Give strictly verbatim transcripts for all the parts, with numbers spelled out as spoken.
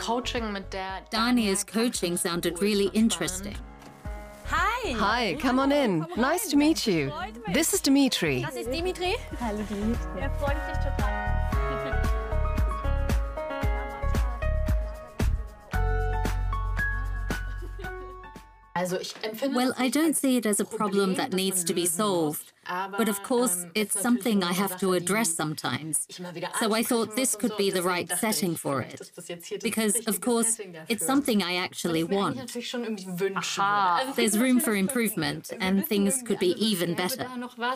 Dania's coaching sounded really interesting. Hi. Hi, come on in. Nice to meet you. This is Dimitri. Das ist Dimitri. Hallo Dimitri. Er freut sich total. Well, I don't see it as a problem that needs to be solved. But of course, it's something I have to address sometimes. So I thought this could be the right setting for it. Because, of course, it's something I actually want. There's room for improvement, and things could be even better.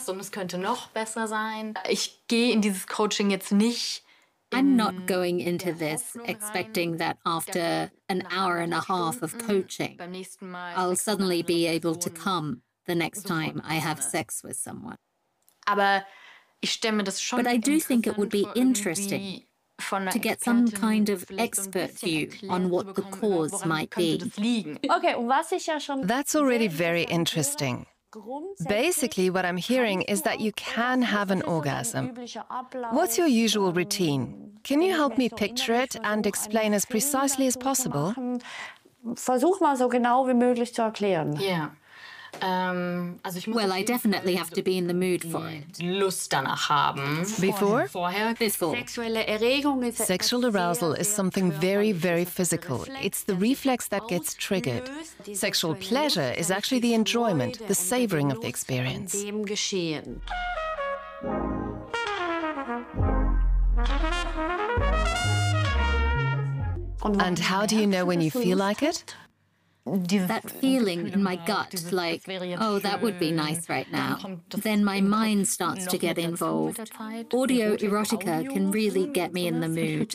I'm not going into this expecting that after an hour and a half of coaching, I'll suddenly be able to come the next time I have sex with someone. But I do think it would be interesting to get some kind of expert view on what the cause might be. Okay, und was ich ja schon That's already very interesting. Basically, what I'm hearing is that you can have an orgasm. What's your usual routine? Can you help me picture it and explain as precisely as possible? Versuch mal so genau wie möglich zu erklären. Yeah. Um, well, I definitely have to be in the mood for it. Lust danach haben. Before? Before. Sexual arousal is something very, very physical. It's the reflex that gets triggered. Sexual pleasure is actually the enjoyment, the savoring of the experience. And how do you know when you feel like it? That feeling in my gut, like, oh, that would be nice right now. Then my mind starts to get involved. Audio erotica can really get me in the mood.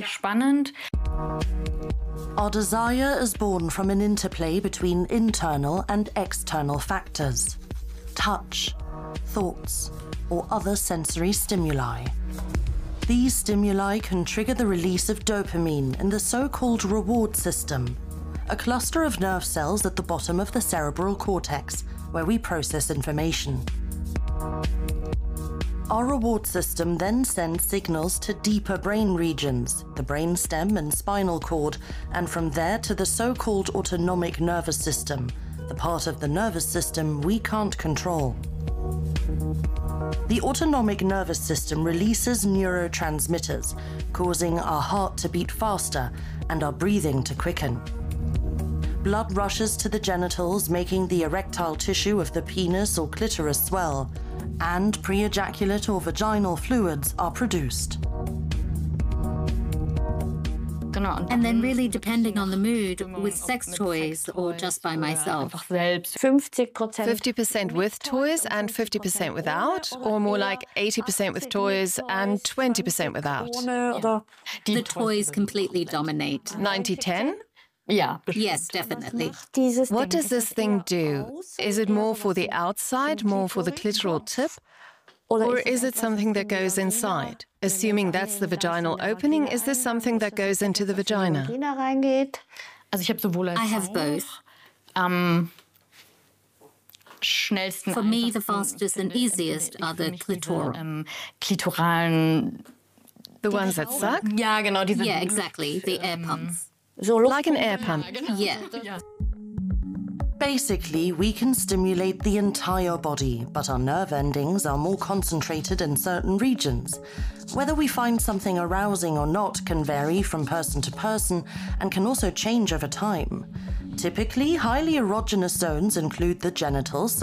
Our desire is born from an interplay between internal and external factors. Touch, thoughts, or other sensory stimuli. These stimuli can trigger the release of dopamine in the so-called reward system, a cluster of nerve cells at the bottom of the cerebral cortex, where we process information. Our reward system then sends signals to deeper brain regions, the brainstem and spinal cord, and from there to the so-called autonomic nervous system, the part of the nervous system we can't control. The autonomic nervous system releases neurotransmitters, causing our heart to beat faster and our breathing to quicken. Blood rushes to the genitals, making the erectile tissue of the penis or clitoris swell, and pre-ejaculate or vaginal fluids are produced. And then really depending on the mood, with sex toys or just by myself. fifty percent with toys and fifty percent without? Or more like eighty percent with toys and twenty percent without? The toys completely dominate. ninety ten? Yeah. Yes, definitely. What does this thing do? Is it more for the outside, more for the clitoral tip? Or is it something that goes inside? Assuming that's the vaginal opening, is this something that goes into the vagina? I have both. Um, For me, the fastest and easiest are the clitoral. Klitoralen. The ones that suck? Ja, genau, diese. Yeah, exactly. The air pumps. Like an air pump. Yeah. Basically, we can stimulate the entire body, but our nerve endings are more concentrated in certain regions. Whether we find something arousing or not can vary from person to person and can also change over time. Typically, highly erogenous zones include the genitals,